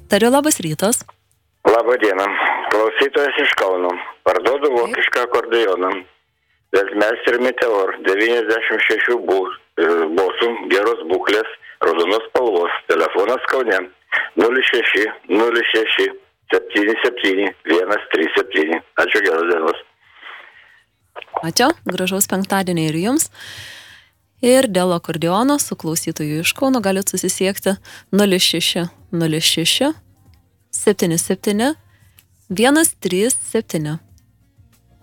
Tariu, labas rytas. Labą dieną. Klausytojas iš Kauno. Parduodu vokišką akordeoną. Veltmeister Meteor 96 bosų, geros būklės, raudonos spalvos. Telefonas Kaune 06 06 77 137. Ačiū, geros dienos. Ačiū, gražaus penktadienio ir jums. Ir dėl akordeono su klausytoju iš Kauno galite susisiekti 06 06 77 137.